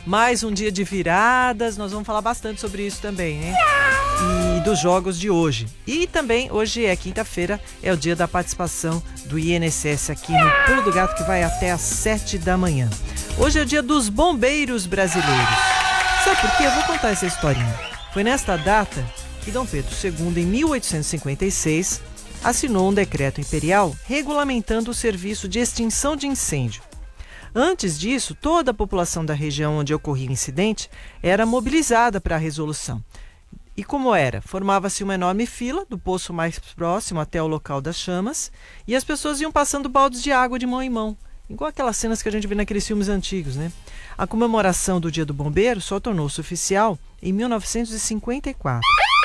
mais um dia de viradas, nós vamos falar bastante sobre isso também, né? E dos jogos de hoje. E também, hoje é quinta-feira, é o dia da participação do INSS aqui no Pulo do Gato, que vai até às 7 da manhã. Hoje é o dia dos bombeiros brasileiros. Sabe por quê? Eu vou contar essa historinha. Foi nesta data que Dom Pedro II, em 1856, assinou um decreto imperial regulamentando o serviço de extinção de incêndio. Antes disso, toda a população da região onde ocorria o incidente era mobilizada para a resolução. E como era? Formava-se uma enorme fila do poço mais próximo até o local das chamas e as pessoas iam passando baldes de água de mão em mão, igual aquelas cenas que a gente vê naqueles filmes antigos, né? A comemoração do Dia do Bombeiro só tornou-se oficial em 1954.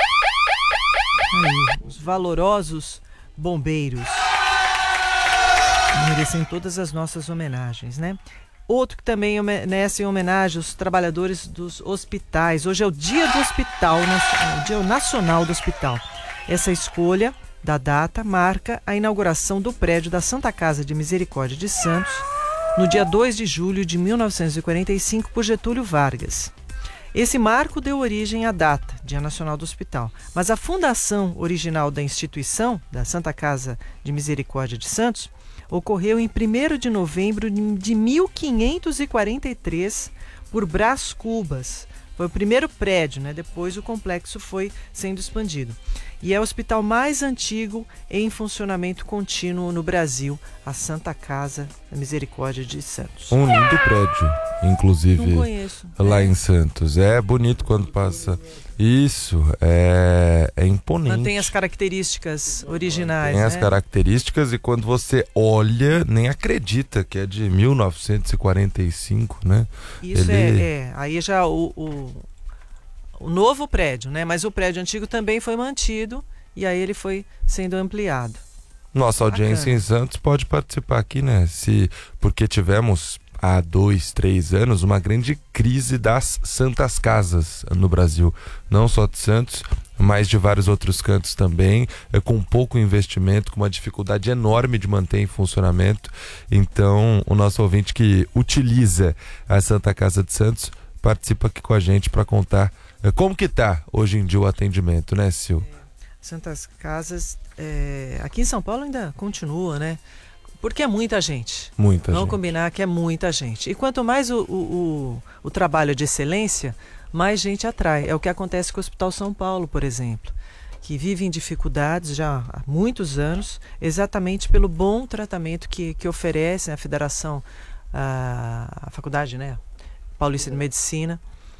Aí, os valorosos bombeiros merecem todas as nossas homenagens, né? Outro que também merece homenagem aos trabalhadores dos hospitais. Hoje é o Dia do Hospital, o Dia Nacional do Hospital. Essa escolha da data marca a inauguração do prédio da Santa Casa de Misericórdia de Santos, no dia 2 de julho de 1945, por Getúlio Vargas. Esse marco deu origem à data, Dia Nacional do Hospital. Mas a fundação original da instituição, da Santa Casa de Misericórdia de Santos, ocorreu em 1º de novembro de 1543 por Brás Cubas. Foi o primeiro prédio, né? Depois o complexo foi sendo expandido. E é o hospital mais antigo em funcionamento contínuo no Brasil, a Santa Casa da Misericórdia de Santos. Um lindo prédio, inclusive. Não conheço. Lá em Santos. É bonito quando passa. Isso, é imponente. Mantém as características originais, Tem né? as características e quando você olha, nem acredita que é de 1945, né? Isso aí já o novo prédio, né? Mas o prédio antigo também foi mantido e aí ele foi sendo ampliado. Nossa audiência Bacana. em Santos pode participar aqui, né? Porque tivemos há 2, 3 anos uma grande crise das santas casas no Brasil, não só de Santos, mas de vários outros cantos também, com pouco investimento, com uma dificuldade enorme de manter em funcionamento. Então o nosso ouvinte que utiliza a Santa Casa de Santos participa aqui com a gente para contar como que tá hoje em dia o atendimento, né, Sil? Santas Casas, aqui em São Paulo ainda continua, né? Porque é muita gente. Vamos combinar que é muita gente. E quanto mais o trabalho é de excelência, mais gente atrai. É o que acontece com o Hospital São Paulo, por exemplo, que vive em dificuldades já há muitos anos, exatamente pelo bom tratamento que oferece a Federação, a Faculdade, né, Paulista de Medicina.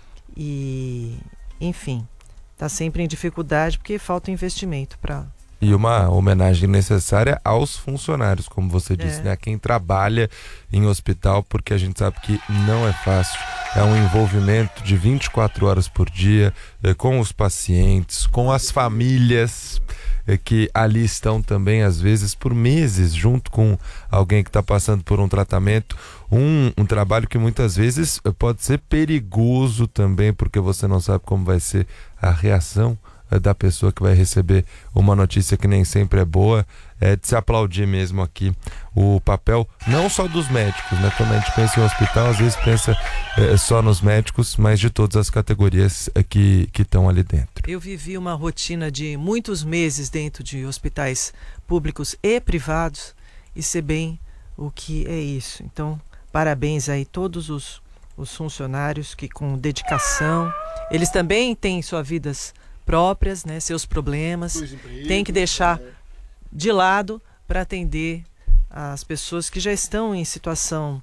E, enfim, está sempre em dificuldade porque falta investimento para... E uma homenagem necessária aos funcionários, como você disse, né? Quem trabalha em hospital, porque a gente sabe que não é fácil. É um envolvimento de 24 horas por dia com os pacientes, com as famílias que ali estão também, às vezes, por meses, junto com alguém que está passando por um tratamento. Um trabalho que muitas vezes pode ser perigoso também, porque você não sabe como vai ser a reação da pessoa que vai receber uma notícia que nem sempre é boa. É de se aplaudir mesmo aqui o papel, não só dos médicos, né? Quando a gente pensa em hospital, às vezes pensa só nos médicos, mas de todas as categorias que estão ali dentro. Eu vivi uma rotina de muitos meses dentro de hospitais públicos e privados e sei bem o que é isso. Então, parabéns aí todos os funcionários que com dedicação, eles também têm suas vidas próprias, né, seus problemas, tem que deixar de lado para atender as pessoas que já estão em situação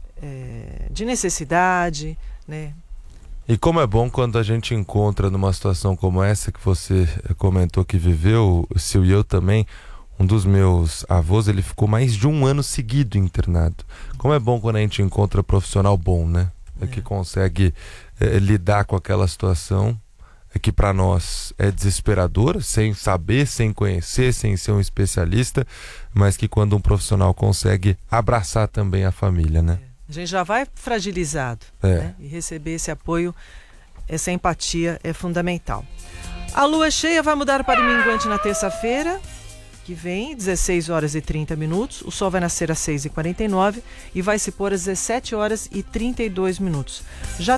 de necessidade, né? E como é bom quando a gente encontra numa situação como essa que você comentou que viveu, o Sil e eu também. Um dos meus avós, ele ficou mais de 1 ano seguido internado. Como é bom quando a gente encontra profissional bom, né? Que consegue lidar com aquela situação que para nós é desesperadora, sem saber, sem conhecer, sem ser um especialista, mas que quando um profissional consegue abraçar também a família, né? A gente já vai fragilizado, né? E receber esse apoio, essa empatia é fundamental. A lua cheia vai mudar para minguante na terça-feira, que vem, 16h30. O sol vai nascer às 6h49 e vai se pôr às 17h32. Já